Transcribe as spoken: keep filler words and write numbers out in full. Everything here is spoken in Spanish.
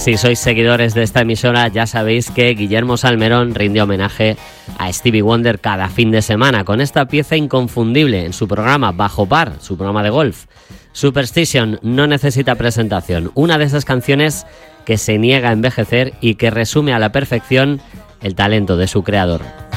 Si sois seguidores de esta emisora, ya sabéis que Guillermo Salmerón rinde homenaje a Stevie Wonder cada fin de semana con esta pieza inconfundible en su programa Bajo Par, su programa de golf. Superstition no necesita presentación, una de esas canciones que se niega a envejecer y que resume a la perfección el talento de su creador.